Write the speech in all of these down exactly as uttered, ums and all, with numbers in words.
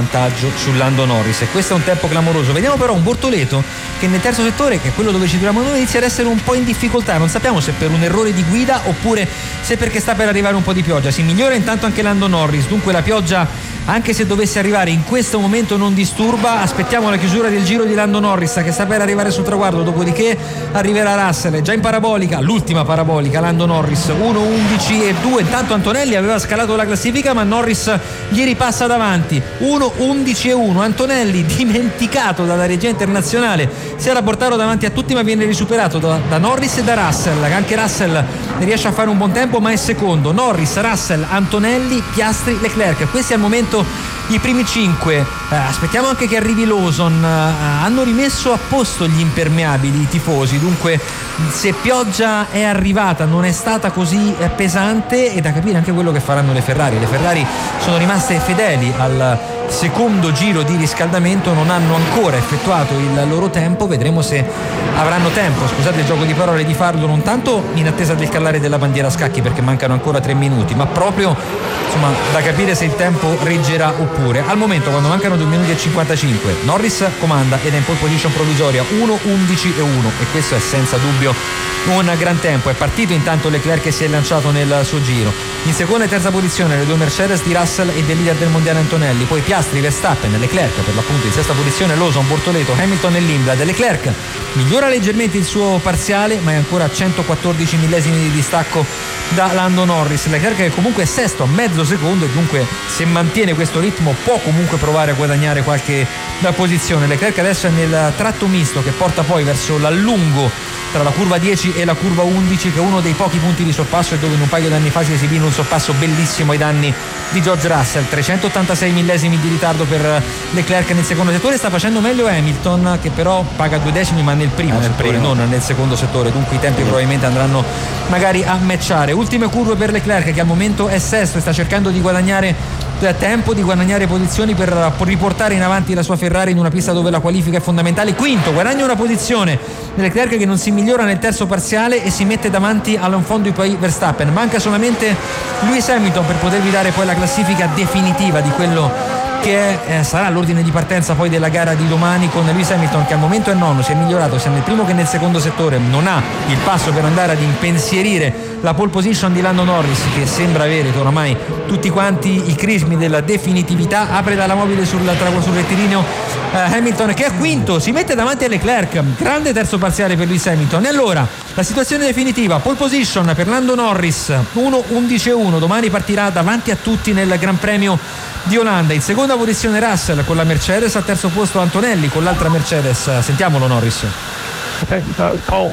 vantaggio su Lando Norris, e questo è un tempo clamoroso. Vediamo però un Bortoleto che nel terzo settore, che è quello dove ci troviamo noi, inizia ad essere un po' in difficoltà. Non sappiamo se per un errore di guida oppure se perché sta per arrivare un po' di pioggia. Si migliora intanto anche Lando Norris, dunque la pioggia, anche se dovesse arrivare in questo momento, non disturba. Aspettiamo la chiusura del giro di Lando Norris che sta per arrivare sul traguardo, dopodiché arriverà Russell. È già in parabolica, l'ultima parabolica, Lando Norris uno undici e due. Intanto Antonelli aveva scalato la classifica, ma Norris gli ripassa davanti, uno undici e uno. Antonelli, dimenticato dalla regia internazionale, si era portato davanti a tutti, ma viene risuperato da, da Norris e da Russell. Anche Russell riesce a fare un buon tempo, ma è secondo. Norris, Russell, Antonelli, Piastri, Leclerc. Questi al momento i primi cinque. Eh, aspettiamo anche che arrivi Lawson. Eh, hanno rimesso a posto gli impermeabili i tifosi, dunque se pioggia è arrivata non è stata così eh, pesante, e da capire anche quello che faranno le Ferrari. Le Ferrari sono rimaste fedeli al secondo giro di riscaldamento, non hanno ancora effettuato il loro tempo. Vedremo se avranno tempo, scusate il gioco di parole, di farlo, non tanto in attesa del calare della bandiera a scacchi, perché mancano ancora tre minuti, ma proprio insomma da capire se il tempo reggerà oppure. Al momento, quando mancano due minuti e cinquantacinque, Norris comanda ed è in pole position provvisoria, uno undici e uno, e questo è senza dubbio un gran tempo. È partito intanto Leclerc che si è lanciato nel suo giro. In seconda e terza posizione le due Mercedes di Russell e del leader del mondiale Antonelli, poi Piastri, Verstappen, Leclerc per l'appunto in sesta posizione, Lawson, Bortoleto, Hamilton e Lindblad. Leclerc migliora leggermente il suo parziale, ma è ancora a centoquattordici millesimi di distacco da Lando Norris. Leclerc che comunque è sesto a mezzo secondo, e dunque se mantiene questo ritmo può comunque provare a guadagnare qualche posizione. Leclerc adesso è nel tratto misto che porta poi verso l'allungo tra la curva dieci e la curva undici, che è uno dei pochi punti di sorpasso, e dove in un paio di anni fa si esibì un sorpasso bellissimo ai danni di George Russell. trecentottantasei millesimi di ritardo per Leclerc nel secondo settore. Sta facendo meglio Hamilton, che però paga due decimi ma nel primo eh, nel settore, primo. non nel secondo settore, dunque i tempi probabilmente andranno magari a matchare. Ultime curve per Leclerc, che al momento è sesto e sta cercando di guadagnare tempo, di guadagnare posizioni per riportare in avanti la sua Ferrari in una pista dove la qualifica è fondamentale. Quinto, guadagna una posizione Leclerc, che non si migliora nel terzo parziale e si mette davanti all'infondo poi Verstappen. Manca solamente Lewis Hamilton per potervi dare poi la classifica definitiva di quello che eh, sarà l'ordine di partenza poi della gara di domani, con Lewis Hamilton che al momento è nono, si è migliorato sia nel primo che nel secondo settore, non ha il passo per andare ad impensierire la pole position di Lando Norris, che sembra avere oramai tutti quanti i crismi della definitività. Apre dalla mobile sul, sul rettilineo eh, Hamilton, che è quinto, si mette davanti a Leclerc. Grande terzo parziale per Lewis Hamilton. E allora la situazione definitiva: pole position per Lando Norris, uno undici e uno, domani partirà davanti a tutti nel Gran Premio di Olanda. In seconda posizione Russell con la Mercedes, al terzo posto Antonelli con l'altra Mercedes. Sentiamolo Norris. Okay, uh, pole.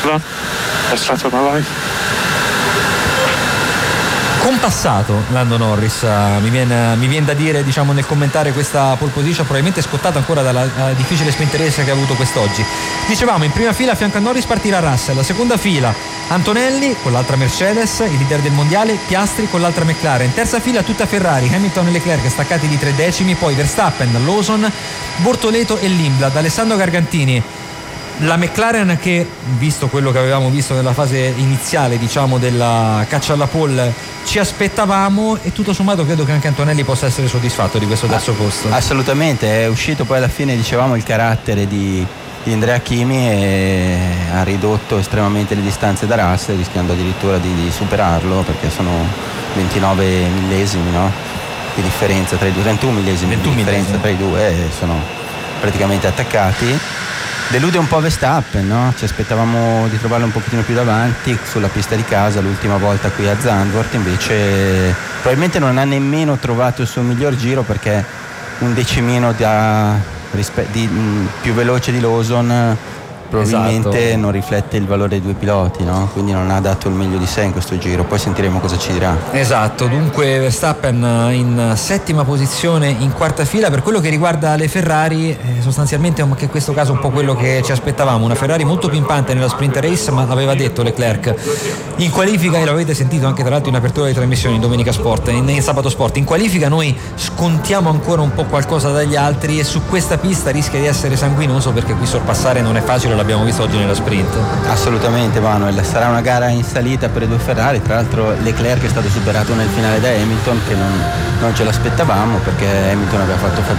Best start of my life. Compassato Lando Norris, uh, mi, viene, mi viene da dire, diciamo, nel commentare questa pole position, probabilmente scottato ancora dalla uh, difficile sprint race che ha avuto quest'oggi. Dicevamo, in prima fila a fianco a Norris partirà Russell, la seconda fila Antonelli con l'altra Mercedes, il leader del mondiale, Piastri con l'altra McLaren, terza fila tutta Ferrari, Hamilton e Leclerc staccati di tre decimi, poi Verstappen, Lawson, Bortoleto e Lindblad. Alessandro Gargantini, la McLaren che, visto quello che avevamo visto nella fase iniziale, diciamo, della caccia alla pole, ci aspettavamo, e tutto sommato credo che anche Antonelli possa essere soddisfatto di questo terzo posto. Assolutamente, è uscito poi alla fine, dicevamo, il carattere di, di Andrea Chimi, e ha ridotto estremamente le distanze da Russell, rischiando addirittura di, di superarlo, perché sono ventinove millesimi, no? Di differenza tra i due, ventuno millesimi di differenza tra i due, e sono praticamente attaccati. Delude un po' Verstappen, no? Ci aspettavamo di trovarlo un pochettino più davanti sulla pista di casa l'ultima volta qui a Zandvoort, invece probabilmente non ha nemmeno trovato il suo miglior giro, perché un decimino da, rispe- di, mh, più veloce di Lawson probabilmente esatto. non riflette il valore dei due piloti, no? Quindi non ha dato il meglio di sé in questo giro, poi sentiremo cosa ci dirà. Esatto, dunque Verstappen in settima posizione in quarta fila. Per quello che riguarda le Ferrari, eh, sostanzialmente anche in questo caso un po' quello che ci aspettavamo, una Ferrari molto pimpante nella sprint race, ma l'aveva detto Leclerc in qualifica, e l'avete sentito anche tra l'altro in apertura di trasmissione in Domenica Sport, in, in Sabato Sport, in qualifica noi scontiamo ancora un po' qualcosa dagli altri, e su questa pista rischia di essere sanguinoso, perché qui sorpassare non è facile, l'abbiamo visto oggi nella sprint. Assolutamente Manuel, sarà una gara in salita per i due Ferrari, tra l'altro Leclerc è stato superato nel finale da Hamilton, che non, non ce l'aspettavamo, perché Hamilton aveva fatto